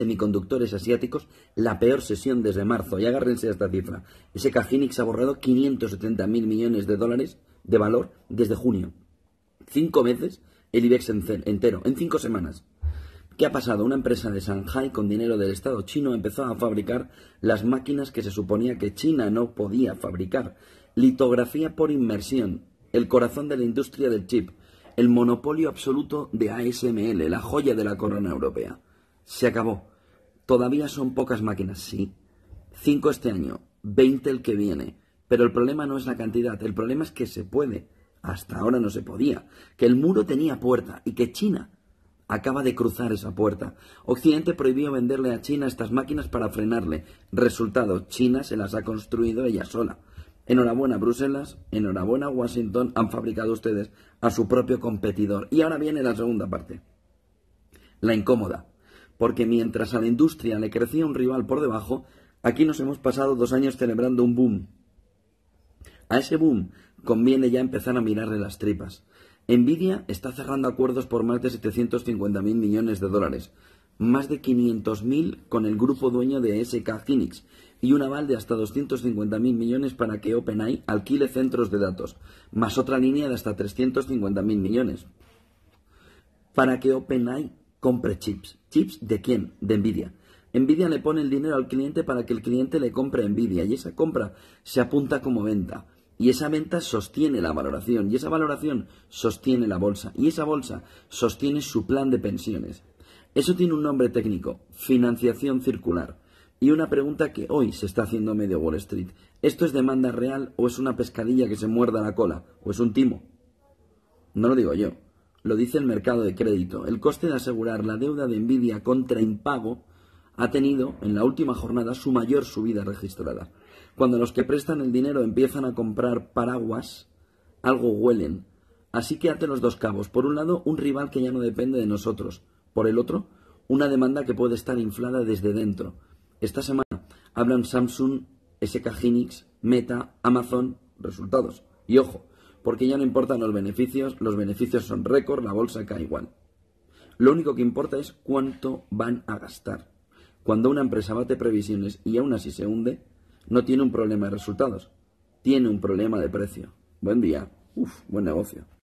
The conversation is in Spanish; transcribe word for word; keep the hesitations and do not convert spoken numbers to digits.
semiconductores asiáticos, la peor sesión desde marzo. Y agárrense a esta cifra. S K Hynix ha borrado quinientos setenta mil millones de dólares de valor desde junio. Cinco veces el IBEX entero, en cinco semanas. ¿Qué ha pasado? Una empresa de Shanghai con dinero del Estado chino empezó a fabricar las máquinas que se suponía que China no podía fabricar. Litografía por inmersión, el corazón de la industria del chip, el monopolio absoluto de A S M L, la joya de la corona europea. Se acabó. Todavía son pocas máquinas, sí. Cinco este año, veinte el que viene. Pero el problema no es la cantidad, el problema es que se puede. Hasta ahora no se podía. Que el muro tenía puerta y que China acaba de cruzar esa puerta. Occidente prohibió venderle a China estas máquinas para frenarle. Resultado, China se las ha construido ella sola. Enhorabuena Bruselas, enhorabuena Washington, han fabricado ustedes a su propio competidor. Y ahora viene la segunda parte. La incómoda. Porque mientras a la industria le crecía un rival por debajo, aquí nos hemos pasado dos años celebrando un boom. A ese boom conviene ya empezar a mirarle las tripas. Nvidia está cerrando acuerdos por más de setecientos cincuenta mil millones de dólares, más de quinientos mil con el grupo dueño de S K Hynix y un aval de hasta doscientos cincuenta mil millones para que OpenAI alquile centros de datos, más otra línea de hasta trescientos cincuenta mil millones para que OpenAI compre chips. ¿Chips de quién? De Nvidia. Nvidia le pone el dinero al cliente para que el cliente le compre a Nvidia y esa compra se apunta como venta. Y esa venta sostiene la valoración, y esa valoración sostiene la bolsa, y esa bolsa sostiene su plan de pensiones. Eso tiene un nombre técnico, financiación circular. Y una pregunta que hoy se está haciendo medio Wall Street. ¿Esto es demanda real o es una pescadilla que se muerda la cola? ¿O es un timo? No lo digo yo, lo dice el mercado de crédito. El coste de asegurar la deuda de Nvidia contra impago ha tenido en la última jornada su mayor subida registrada. Cuando los que prestan el dinero empiezan a comprar paraguas, algo huelen. Así que ate los dos cabos. Por un lado, un rival que ya no depende de nosotros. Por el otro, una demanda que puede estar inflada desde dentro. Esta semana hablan Samsung, S K Hynix, Meta, Amazon, resultados. Y ojo, porque ya no importan los beneficios, los beneficios son récord, la bolsa cae igual. Lo único que importa es cuánto van a gastar. Cuando una empresa bate previsiones y aún así se hunde, no tiene un problema de resultados, tiene un problema de precio. Buen día. Uf, buen negocio.